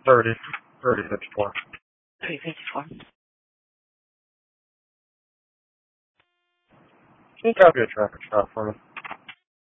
30. 3054. 354. Can you copy a traffic stop for me?